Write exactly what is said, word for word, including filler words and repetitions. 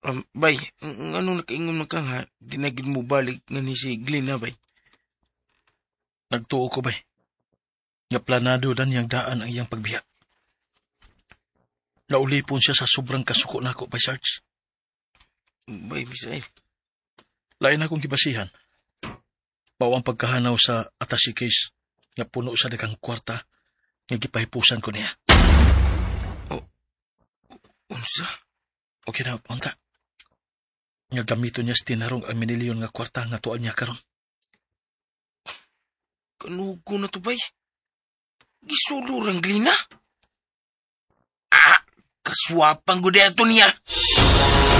Um, bay, ang ano nakaingon man ka nga, dinagin mo balik nga ni si Glina, bay. Nagtuo ko bay. Nga planado na niyang daan ang iyang pagbiya. Naulipon siya sa sobrang kasuko nako bay, Sarge. Bay, Misael. Lain akong gibasihan. Bawa ang pagkahanaw sa attaché case nga puno sa daghang kwarta nga gipahipusan ko niya. O, unsa? Okay na, unta. Nga gamito niya sa tinarong ang minilyon nga kwarta nga tuan niya karon. Kanugo na to, bay. Gisulurang Glina? Ah, kaswapang gudi ato niya.